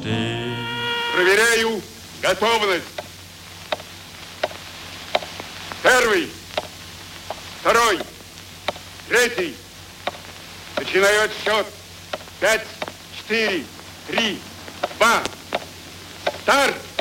ты. Проверяю готовность. Первый, второй, третий. Начинаю отсчет. 5, 4, 3, 2. Старт!